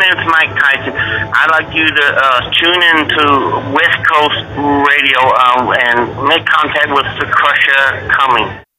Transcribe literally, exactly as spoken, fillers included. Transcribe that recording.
name's Mike Tyson. I'd like you to uh, tune in to West Coast Radio uh, and make contact with the Crusher Cummings.